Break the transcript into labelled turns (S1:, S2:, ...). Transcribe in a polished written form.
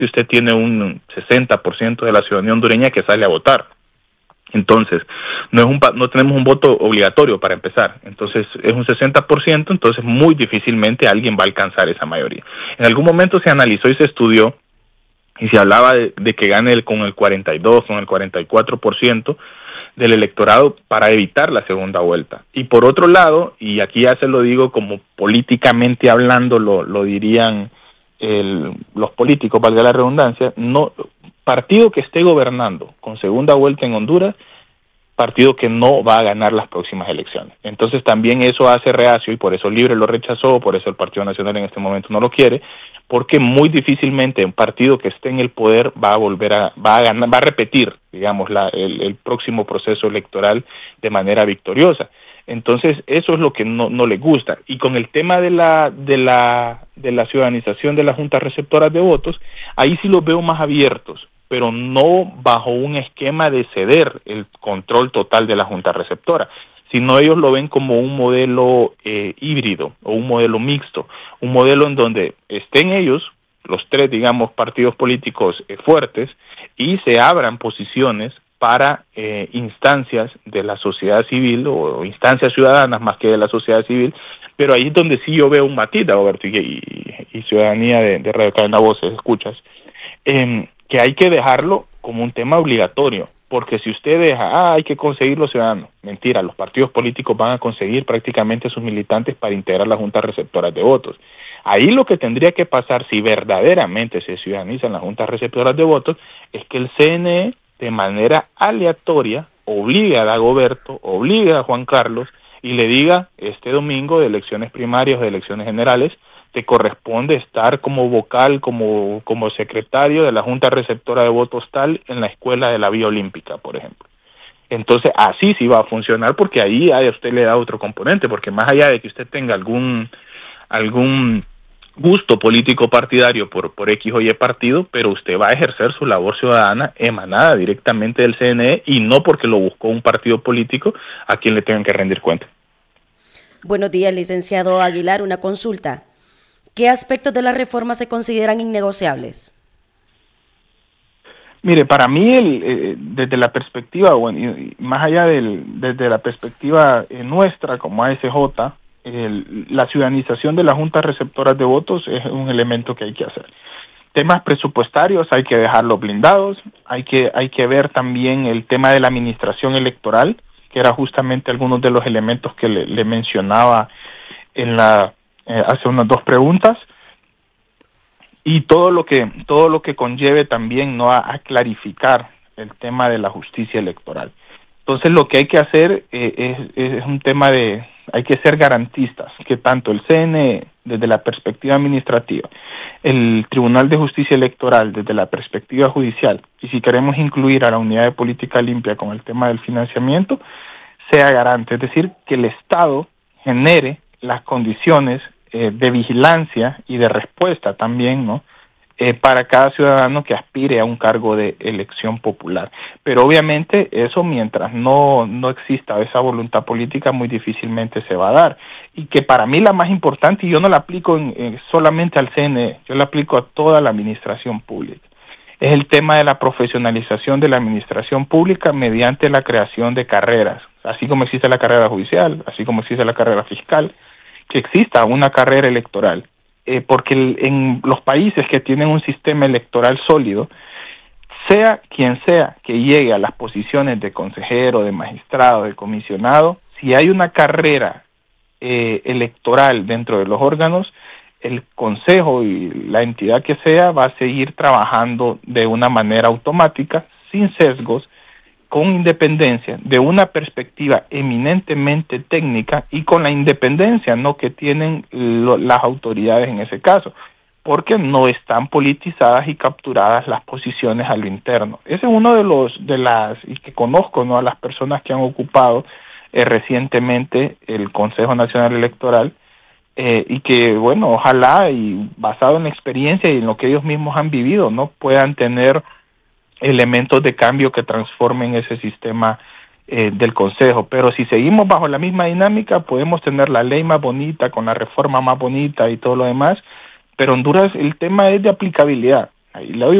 S1: y usted tiene un 60% de la ciudadanía hondureña que sale a votar. Entonces, no tenemos un voto obligatorio para empezar. Entonces, es un 60%, entonces muy difícilmente alguien va a alcanzar esa mayoría. En algún momento se analizó y se estudió y se hablaba de que gane con el 42, con el 44% del electorado para evitar la segunda vuelta. Y por otro lado, y aquí ya se lo digo como políticamente hablando, lo dirían los políticos, valga la redundancia, no partido que esté gobernando con segunda vuelta en Honduras, partido que no va a ganar las próximas elecciones. Entonces también eso hace reacio, y por eso Libre lo rechazó, por eso el Partido Nacional en este momento no lo quiere, porque muy difícilmente un partido que esté en el poder va a repetir, digamos, el próximo proceso electoral de manera victoriosa. Entonces eso es lo que no le gusta. Y con el tema de la ciudadanización de las juntas receptoras de votos, ahí sí los veo más abiertos, pero no bajo un esquema de ceder el control total de la junta receptora, sino ellos lo ven como un modelo híbrido o un modelo mixto, un modelo en donde estén ellos, los tres, digamos, partidos políticos fuertes, y se abran posiciones para instancias de la sociedad civil o instancias ciudadanas más que de la sociedad civil, pero ahí es donde sí yo veo un matiz, Roberto, y ciudadanía de Radio Cadena Voces, escuchas, que hay que dejarlo como un tema obligatorio, porque si usted deja, hay que conseguir los ciudadanos, mentira, los partidos políticos van a conseguir prácticamente sus militantes para integrar las juntas receptoras de votos. Ahí lo que tendría que pasar, si verdaderamente se ciudadanizan las juntas receptoras de votos, es que el CNE, de manera aleatoria, obligue a Dagoberto, obligue a Juan Carlos, y le diga, este domingo de elecciones primarias o de elecciones generales, te corresponde estar como vocal, como secretario de la Junta Receptora de Votos tal en la escuela de la Vía Olímpica, por ejemplo. Entonces, así sí va a funcionar, porque ahí a usted le da otro componente, porque más allá de que usted tenga algún gusto político partidario por X o Y partido, pero usted va a ejercer su labor ciudadana emanada directamente del CNE y no porque lo buscó un partido político a quien le tengan que rendir cuenta.
S2: Buenos días, licenciado Aguilar. Una consulta. ¿Qué aspectos de la reforma se consideran innegociables?
S1: Mire, para mí, desde la perspectiva, bueno, más allá desde la perspectiva nuestra como ASJ, la ciudadanización de las juntas receptoras de votos es un elemento que hay que hacer. Temas presupuestarios hay que dejarlos blindados, hay que ver también el tema de la administración electoral, que era justamente algunos de los elementos que le mencionaba hace unas dos preguntas, y todo lo que conlleve también no a clarificar el tema de la justicia electoral. Entonces lo que hay que hacer es un tema hay que ser garantistas, que tanto el CNE desde la perspectiva administrativa, el Tribunal de Justicia Electoral desde la perspectiva judicial, y si queremos incluir a la Unidad de Política Limpia con el tema del financiamiento, sea garante, es decir, que el Estado genere las condiciones de vigilancia y de respuesta también, ¿no? Para cada ciudadano que aspire a un cargo de elección popular. Pero obviamente eso, mientras no exista esa voluntad política, muy difícilmente se va a dar. Y que para mí la más importante, y yo no la aplico solamente al CNE, yo la aplico a toda la administración pública, es el tema de la profesionalización de la administración pública mediante la creación de carreras, así como existe la carrera judicial, así como existe la carrera fiscal, que exista una carrera electoral, porque en los países que tienen un sistema electoral sólido, sea quien sea que llegue a las posiciones de consejero, de magistrado, de comisionado, si hay una carrera electoral dentro de los órganos, el consejo y la entidad que sea va a seguir trabajando de una manera automática, sin sesgos, con independencia, de una perspectiva eminentemente técnica y con la independencia no que tienen las autoridades en ese caso, porque no están politizadas y capturadas las posiciones a lo interno. Ese es uno y que conozco, ¿no?, a las personas que han ocupado recientemente el Consejo Nacional Electoral, y que, bueno, ojalá, y basado en la experiencia y en lo que ellos mismos han vivido, no puedan tener elementos de cambio que transformen ese sistema del Consejo. Pero si seguimos bajo la misma dinámica, podemos tener la ley más bonita, con la reforma más bonita y todo lo demás, pero Honduras, el tema es de aplicabilidad. Ahí le doy